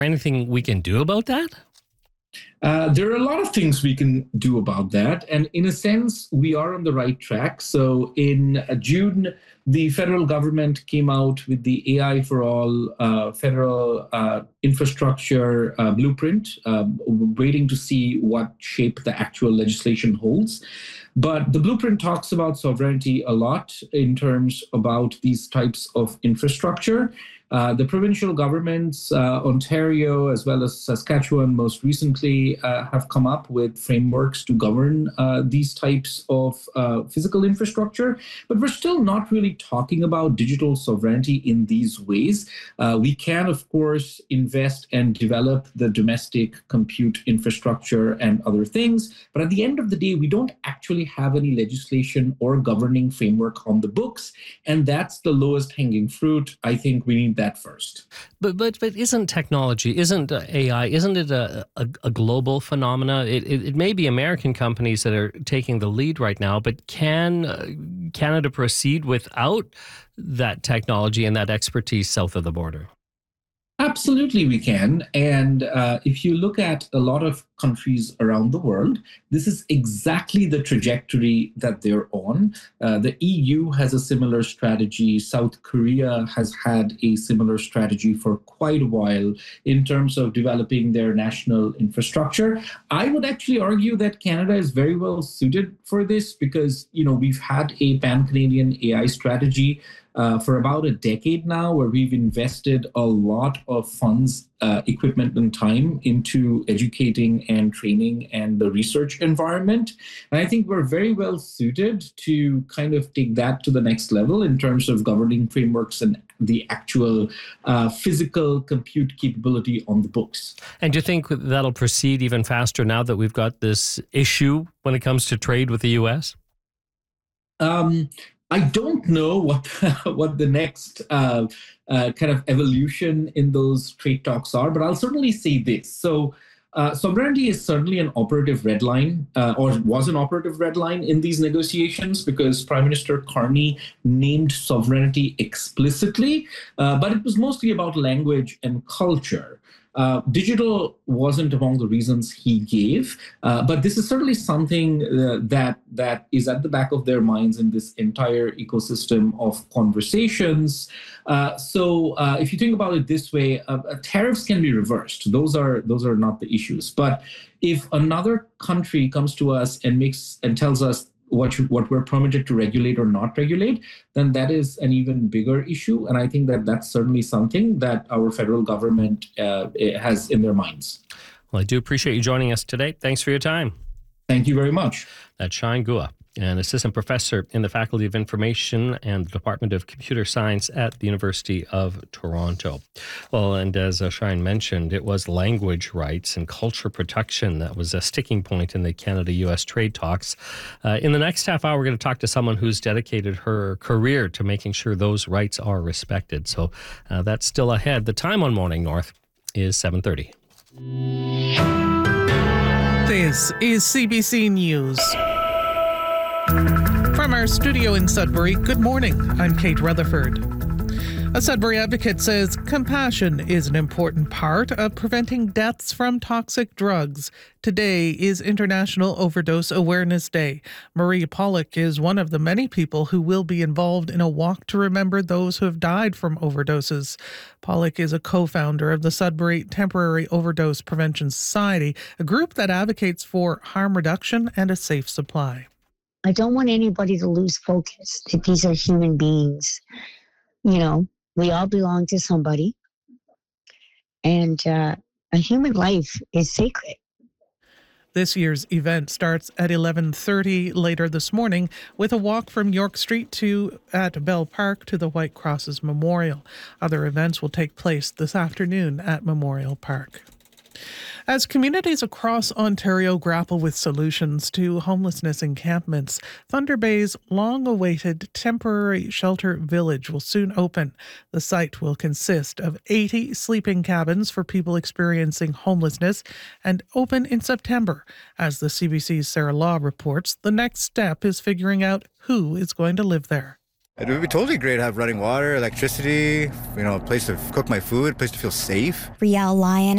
Anything we can do about that? There are a lot of things we can do about that. And in a sense, we are on the right track. So in June, the federal government came out with the AI for All federal infrastructure blueprint, waiting to see what shape the actual legislation holds. But the blueprint talks about sovereignty a lot in terms about these types of infrastructure. The provincial governments, Ontario as well as Saskatchewan most recently, have come up with frameworks to govern these types of physical infrastructure. But we're still not really talking about digital sovereignty in these ways. We can, of course, invest and develop the domestic compute infrastructure and other things. But at the end of the day, we don't actually have any legislation or governing framework on the books. And that's the lowest hanging fruit. I think we need that first. But isn't technology, isn't AI, isn't it a global phenomena? It may be American companies that are taking the lead right now, but can Canada proceed without that technology and that expertise south of the border? Absolutely, we can. And if you look at a lot of countries around the world, this is exactly the trajectory that they're on. The EU has a similar strategy. South Korea has had a similar strategy for quite a while in terms of developing their national infrastructure. I would actually argue that Canada is very well suited for this because, we've had a pan-Canadian AI strategy for about a decade now, where we've invested a lot of funds, equipment, and time into educating and training and the research environment. And I think we're very well suited to kind of take that to the next level in terms of governing frameworks and the actual physical compute capability on the books. And do you think that'll proceed even faster now that we've got this issue when it comes to trade with the U.S.? I don't know what the next kind of evolution in those trade talks are, but I'll certainly say this. So sovereignty is certainly an operative red line, or was an operative red line in these negotiations, because Prime Minister Carney named sovereignty explicitly, but it was mostly about language and culture. Digital wasn't among the reasons he gave, but this is certainly something that is at the back of their minds in this entire ecosystem of conversations. So if you think about it this way, tariffs can be reversed. Those are not the issues. But if another country comes to us and tells us what we're permitted to regulate or not regulate, then that is an even bigger issue. And I think that that's certainly something that our federal government has in their minds. Well, I do appreciate you joining us today. Thanks for your time. Thank you very much. That's Shine Gua, an assistant professor in the Faculty of Information and the Department of Computer Science at the University of Toronto. Well, and as Shine mentioned, it was language rights and culture protection that was a sticking point in the Canada-U.S. trade talks. In the next half hour, we're going to talk to someone who's dedicated her career to making sure those rights are respected. So that's still ahead. The time on Morning North is 7:30. This is CBC News. From our studio in Sudbury, good morning. I'm Kate Rutherford. A Sudbury advocate says compassion is an important part of preventing deaths from toxic drugs. Today is International Overdose Awareness Day. Marie Pollock is one of the many people who will be involved in a walk to remember those who have died from overdoses. Pollock is a co-founder of the Sudbury Temporary Overdose Prevention Society, a group that advocates for harm reduction and a safe supply. I don't want anybody to lose focus that these are human beings. We all belong to somebody, and a human life is sacred. This year's event starts at 11:30 later this morning with a walk from York Street at Bell Park to the White Crosses Memorial. Other events will take place this afternoon at Memorial Park. As communities across Ontario grapple with solutions to homelessness encampments, Thunder Bay's long-awaited temporary shelter village will soon open. The site will consist of 80 sleeping cabins for people experiencing homelessness and open in September. As the CBC's Sarah Law reports, the next step is figuring out who is going to live there. It would be totally great to have running water, electricity, a place to cook my food, a place to feel safe. Riel Lyon